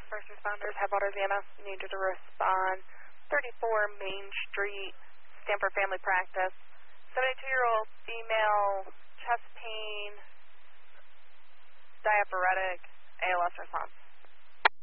first responders have orders EMS needed to respond. 34 Main Street, Stanford Family Practice. 72-year-old female, chest pain, diaphoretic, ALS response.